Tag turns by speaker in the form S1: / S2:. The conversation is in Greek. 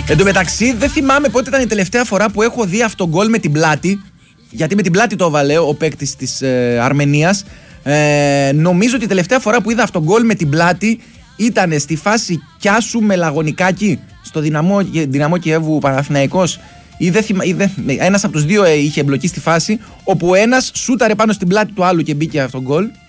S1: Εν τω μεταξύ, δεν θυμάμαι πότε ήταν η τελευταία φορά που έχω δει αυτό γκολ με την πλάτη. Γιατί με την πλάτη το έβαλε ο παίκτης της Αρμενίας. Νομίζω ότι η τελευταία φορά που είδα αυτό γκολ με την πλάτη ήταν στη φάση Κιάσου με Λαγωνικάκη στο Δυναμό Κιέβου Παναθηναϊκός. Ένας από τους δύο είχε εμπλοκεί στη φάση, όπου ένας σούταρε πάνω στην πλάτη του άλλου και μπήκε αυτό γκολ.